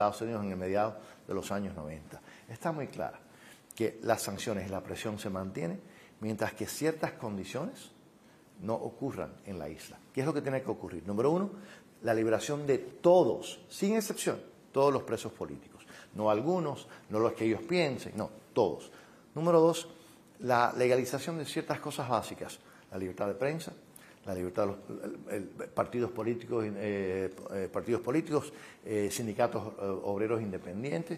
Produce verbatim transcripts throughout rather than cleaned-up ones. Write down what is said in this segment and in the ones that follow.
Estados Unidos en el mediado de los años noventa. Está muy clara que las sanciones y la presión se mantienen mientras que ciertas condiciones no ocurran en la isla. ¿Qué es lo que tiene que ocurrir? Número uno, la liberación de todos, sin excepción, todos los presos políticos. No algunos, no los que ellos piensen, no, todos. Número dos, la legalización de ciertas cosas básicas, la libertad de prensa, la libertad de los el, el, partidos políticos, eh, eh, partidos políticos eh, sindicatos eh, obreros independientes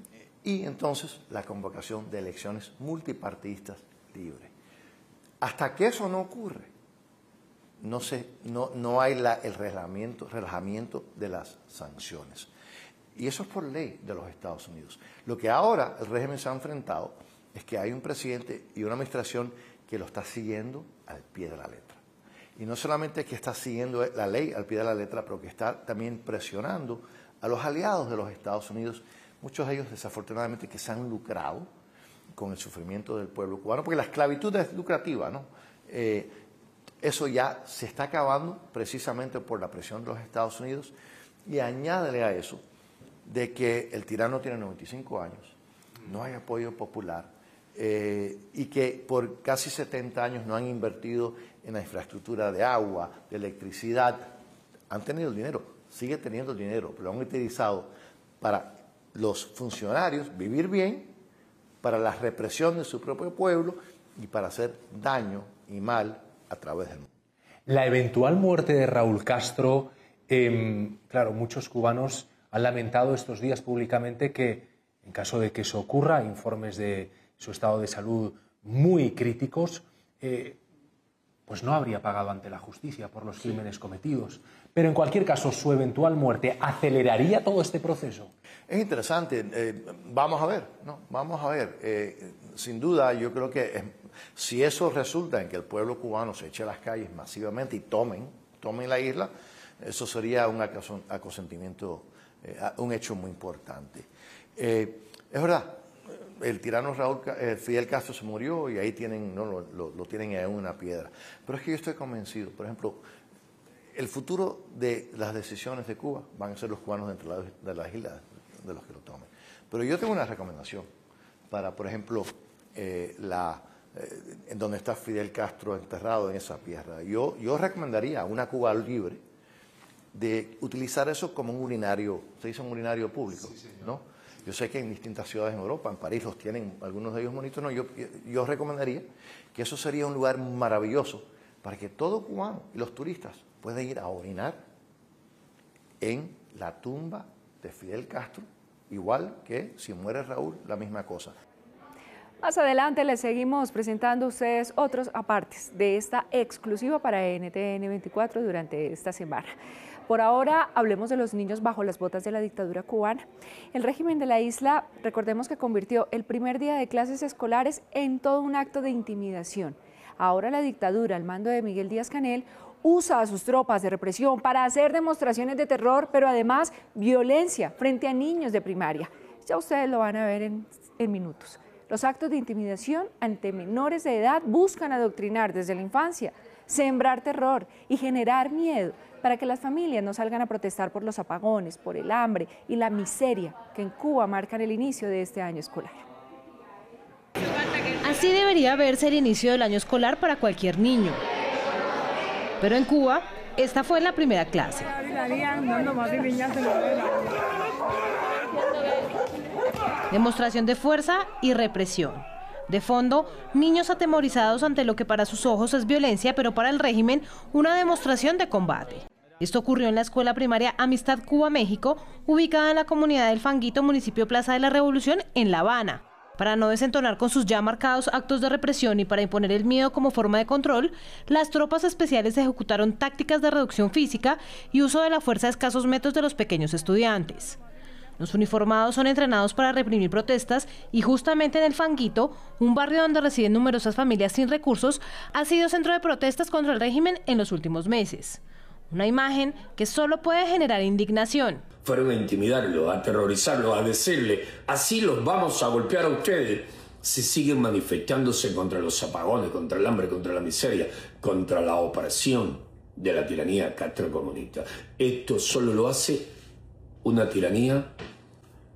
y entonces la convocación de elecciones multipartidistas libres. Hasta que eso no ocurre, no, se, no, no hay la, el relajamiento, relajamiento de las sanciones. Y eso es por ley de los Estados Unidos. Lo que ahora el régimen se ha enfrentado es que hay un presidente y una administración que lo está siguiendo al pie de la letra. Y no solamente que está siguiendo la ley al pie de la letra, pero que está también presionando a los aliados de los Estados Unidos, muchos de ellos desafortunadamente que se han lucrado con el sufrimiento del pueblo cubano, porque la esclavitud es lucrativa, ¿no? Eh, eso ya se está acabando precisamente por la presión de los Estados Unidos, y añádele a eso de que el tirano tiene noventa y cinco años, no hay apoyo popular, eh, y que por casi setenta años no han invertido en la infraestructura de agua, de electricidad. Han tenido el dinero, sigue teniendo el dinero, pero lo han utilizado para los funcionarios vivir bien, para la represión de su propio pueblo y para hacer daño y mal a través del mundo. La eventual muerte de Raúl Castro, eh, claro, muchos cubanos han lamentado estos días públicamente que, en caso de que eso ocurra, informes de su estado de salud muy críticos, eh, pues no habría pagado ante la justicia por los crímenes cometidos. Pero en cualquier caso, su eventual muerte aceleraría todo este proceso. Es interesante, eh, vamos a ver, ¿no? Vamos a ver. Eh, sin duda, yo creo que eh, si eso resulta en que el pueblo cubano se eche a las calles masivamente y tomen, tomen la isla, eso sería un acosentimiento, eh, un hecho muy importante. Eh, es verdad, el tirano Raúl, eh, Fidel Castro se murió y ahí tienen, no, lo, lo, lo tienen en una piedra. Pero es que yo estoy convencido, por ejemplo, el futuro de las decisiones de Cuba van a ser los cubanos dentro de, la, de las islas, de los que lo tomen. Pero yo tengo una recomendación para, por ejemplo, eh, la, eh, en donde está Fidel Castro enterrado en esa piedra. Yo, yo recomendaría a una Cuba libre de utilizar eso como un urinario, se dice un urinario público, sí, ¿no? Yo sé que en distintas ciudades en Europa, en París los tienen, algunos de ellos bonitos, no, yo, yo recomendaría que eso sería un lugar maravilloso para que todo cubano y los turistas puedan ir a orinar en la tumba de Fidel Castro, igual que si muere Raúl, la misma cosa. Más adelante les seguimos presentando a ustedes otros apartes de esta exclusiva para N T N veinticuatro durante esta semana. Por ahora, hablemos de los niños bajo las botas de la dictadura cubana. El régimen de la isla, recordemos que convirtió el primer día de clases escolares en todo un acto de intimidación. Ahora la dictadura, al mando de Miguel Díaz-Canel, usa a sus tropas de represión para hacer demostraciones de terror, pero además violencia frente a niños de primaria. Ya ustedes lo van a ver en, en minutos. Los actos de intimidación ante menores de edad buscan adoctrinar desde la infancia, sembrar terror y generar miedo para que las familias no salgan a protestar por los apagones, por el hambre y la miseria que en Cuba marcan el inicio de este año escolar. Así debería verse el inicio del año escolar para cualquier niño. Pero en Cuba, esta fue la primera clase. Demostración de fuerza y represión. De fondo, niños atemorizados ante lo que para sus ojos es violencia, pero para el régimen una demostración de combate. Esto ocurrió en la escuela primaria Amistad Cuba-México, ubicada en la comunidad del Fanguito, municipio Plaza de la Revolución, en La Habana. Para no desentonar con sus ya marcados actos de represión y para imponer el miedo como forma de control, las tropas especiales ejecutaron tácticas de reducción física y uso de la fuerza a escasos metros de los pequeños estudiantes. Los uniformados son entrenados para reprimir protestas y justamente en el Fanguito, un barrio donde residen numerosas familias sin recursos, ha sido centro de protestas contra el régimen en los últimos meses. Una imagen que solo puede generar indignación. Fueron a intimidarlo, a aterrorizarlo, a decirle, así los vamos a golpear a ustedes. Si siguen manifestándose contra los apagones, contra el hambre, contra la miseria, contra la opresión de la tiranía castrocomunista. Esto solo lo hace una tiranía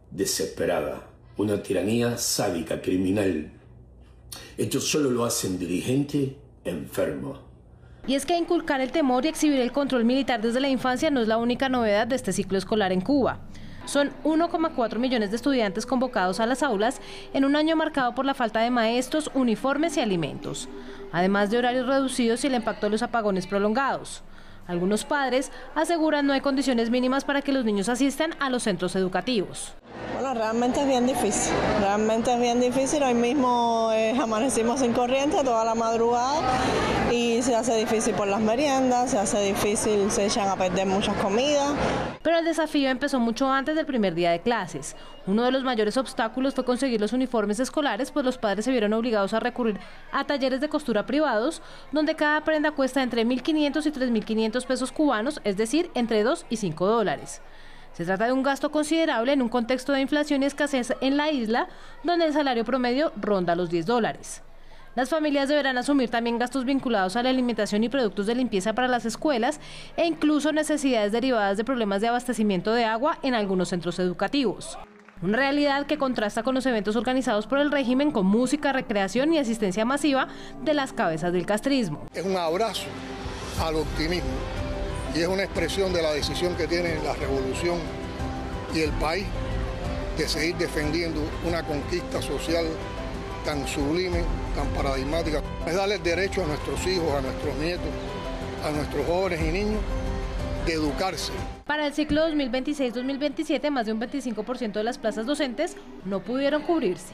desesperada, una tiranía sádica, criminal. Esto solo lo hacen dirigentes enfermos. Y es que inculcar el temor y exhibir el control militar desde la infancia no es la única novedad de este ciclo escolar en Cuba. Son uno coma cuatro millones de estudiantes convocados a las aulas en un año marcado por la falta de maestros, uniformes y alimentos, además de horarios reducidos y el impacto de los apagones prolongados. Algunos padres aseguran no hay condiciones mínimas para que los niños asistan a los centros educativos. Bueno, realmente es bien difícil, realmente es bien difícil. Hoy mismo eh, amanecimos sin corriente toda la madrugada y se hace difícil por las meriendas, se hace difícil, se echan a perder muchas comidas. Pero el desafío empezó mucho antes del primer día de clases. Uno de los mayores obstáculos fue conseguir los uniformes escolares, pues los padres se vieron obligados a recurrir a talleres de costura privados, donde cada prenda cuesta entre mil quinientos y tres mil quinientos pesos cubanos, es decir, entre dos y cinco dólares. Se trata de un gasto considerable en un contexto de inflación y escasez en la isla, donde el salario promedio ronda los diez dólares. Las familias deberán asumir también gastos vinculados a la alimentación y productos de limpieza para las escuelas e incluso necesidades derivadas de problemas de abastecimiento de agua en algunos centros educativos. Una realidad que contrasta con los eventos organizados por el régimen con música, recreación y asistencia masiva de las cabezas del castrismo. Es un abrazo al optimismo y es una expresión de la decisión que tiene la revolución y el país de seguir defendiendo una conquista social tan sublime, tan paradigmática. Es darle el derecho a nuestros hijos, a nuestros nietos, a nuestros jóvenes y niños de educarse. Para el ciclo dos mil veintiséis dos mil veintisiete, más de un veinticinco por ciento de las plazas docentes no pudieron cubrirse.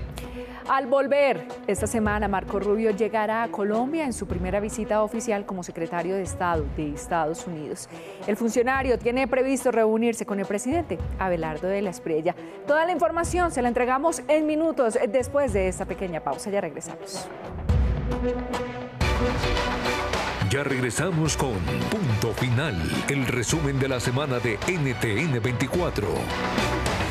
Al volver, esta semana Marco Rubio llegará a Colombia en su primera visita oficial como secretario de Estado de Estados Unidos. El funcionario tiene previsto reunirse con el presidente Abelardo de la Espriella. Toda la información se la entregamos en minutos después de esta pequeña pausa. Ya regresamos. Ya regresamos con Punto Final, el resumen de la semana de N T N veinticuatro.